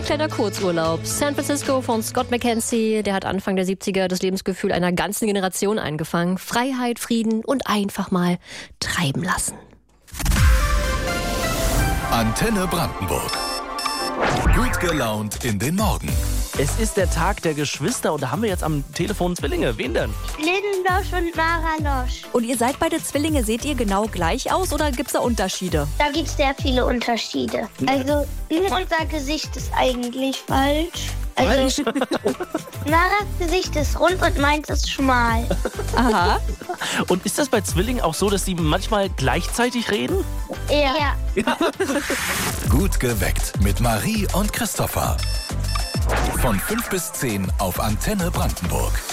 kleiner Kurzurlaub. San Francisco von Scott McKenzie, der hat Anfang der 70er das Lebensgefühl einer ganzen Generation eingefangen. Freiheit, Frieden und einfach mal treiben lassen. Antenne Brandenburg. Gut gelaunt in den Morgen. Es ist der Tag der Geschwister und da haben wir jetzt am Telefon Zwillinge. Wen denn? Lindenlosch und Maralosch. Und ihr seid beide Zwillinge, seht ihr genau gleich aus oder gibt es da Unterschiede? Da gibt es sehr viele Unterschiede. Also, unser Gesicht ist eigentlich falsch. Also, Maras Gesicht ist rund und meins ist schmal. Aha. Und ist das bei Zwillingen auch so, dass sie manchmal gleichzeitig reden? Ja. Gut geweckt mit Marie und Christopher. Von 5 bis 10 auf Antenne Brandenburg.